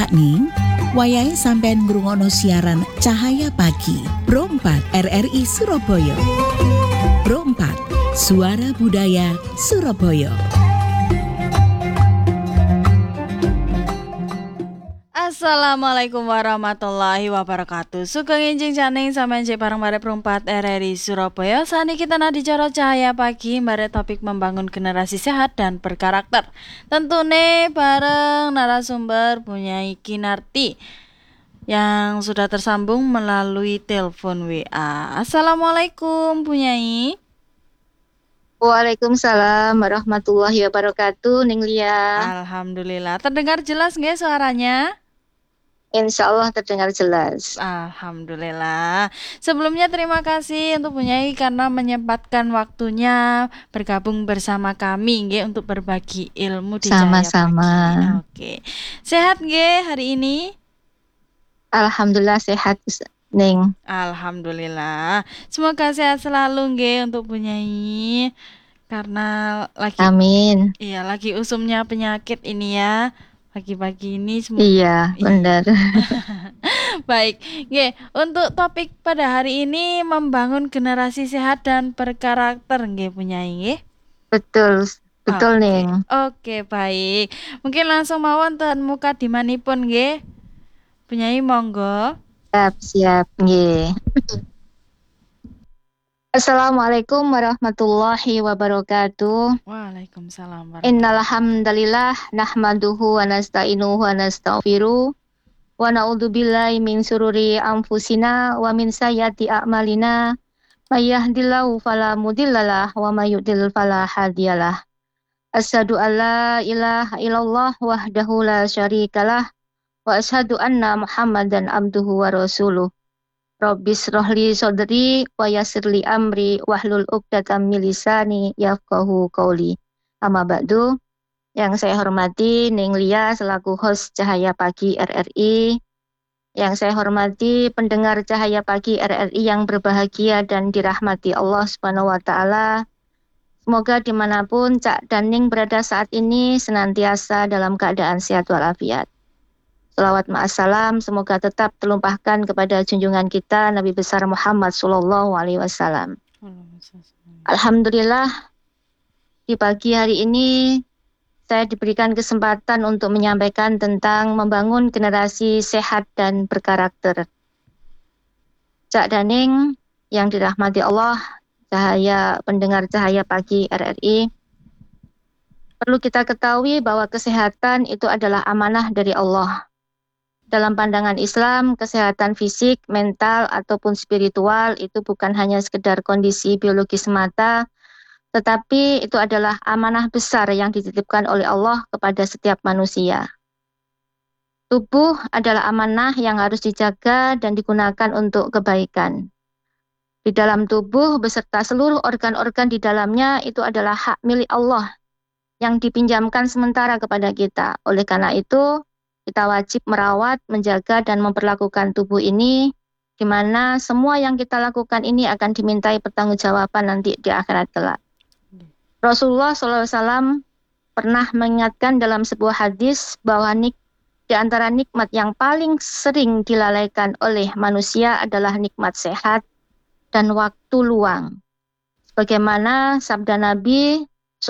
ning wayahe sampean ngrungokno siaran Cahaya Pagi Pro 4 RRI Surabaya. Pro 4 Suara Budaya Surabaya. Assalamualaikum warahmatullahi wabarakatuh. Sugeng enjing caning sampeyan cek bareng bare Pro 4 RRI Surabaya. Saniki kita dicara Cahaya Pagi bare topik membangun generasi sehat dan berkarakter. Tentune bareng narasumber Punyai Kinarti yang sudah tersambung melalui telepon WA. Assalamualaikum Punyai. Waalaikumsalam warahmatullahi wabarakatuh, Ning Lia. Alhamdulillah. Terdengar jelas nggih suaranya? Insya Allah terdengar jelas. Alhamdulillah. Sebelumnya terima kasih untuk Punyai karena menyempatkan waktunya bergabung bersama kami nggih untuk berbagi ilmu di Cahaya Sama-sama. Pagi. Oke. Sehat nggih hari ini? Alhamdulillah sehat, Ning. Alhamdulillah. Semoga sehat selalu nggih untuk Punyai karena lagi Amin. iya lagi usumnya penyakit ini ya. Pagi-pagi ini semua. Iya, benar. Baik, nggih. Untuk topik pada hari ini membangun generasi sehat dan berkarakter nggih Punyai nggih. Betul Oke. Ning. Oke, baik. Mungkin langsung mawon ten muka dimanipun nggih. Punyai monggo. Siap, nggih. Assalamualaikum warahmatullahi wabarakatuh. Waalaikumsalam Innal hamdalillah nahmaduhu wa nasta'inuhu wa nastaghfiruh wa na'udzubillahi min syururi anfusina wa min sayyiati a'malina may yahdihillahu fala mudhillalah wa may yudhlil fala hadiyalah. Asyhadu an la ilaha illallah wahdahu la syarikalah wa asyhadu anna Muhammadan abduhu wa rasuluh. Rabbis rohli sodri wa yassirli amri wahlul uqdatam min lisani yafqahu qauli. Amma ba'du, yang saya hormati Ning Lia selaku host Cahaya Pagi RRI, yang saya hormati pendengar Cahaya Pagi RRI yang berbahagia dan dirahmati Allah Subhanahu wa Ta'ala. Semoga dimanapun Cak dan Ning berada saat ini senantiasa dalam keadaan sehat walafiat. Salawat ma'assalam semoga tetap terlumpahkan kepada junjungan kita Nabi besar Muhammad sallallahu alaihi wasallam. Alhamdulillah di pagi hari ini saya diberikan kesempatan untuk menyampaikan tentang membangun generasi sehat dan berkarakter. Cak Daning yang dirahmati Allah, pendengar Cahaya Pagi RRI, perlu kita ketahui bahwa kesehatan itu adalah amanah dari Allah. Dalam pandangan Islam, kesehatan fisik, mental, ataupun spiritual itu bukan hanya sekedar kondisi biologis semata, tetapi itu adalah amanah besar yang dititipkan oleh Allah kepada setiap manusia. Tubuh adalah amanah yang harus dijaga dan digunakan untuk kebaikan. Di dalam tubuh beserta seluruh organ-organ di dalamnya itu adalah hak milik Allah yang dipinjamkan sementara kepada kita. Oleh karena itu, kita wajib merawat, menjaga, dan memperlakukan tubuh ini, di mana semua yang kita lakukan ini akan dimintai pertanggungjawaban nanti di akhirat kelak. Rasulullah SAW pernah mengingatkan dalam sebuah hadis bahwa di antara nikmat yang paling sering dilalaikan oleh manusia adalah nikmat sehat dan waktu luang. Sebagaimana sabda Nabi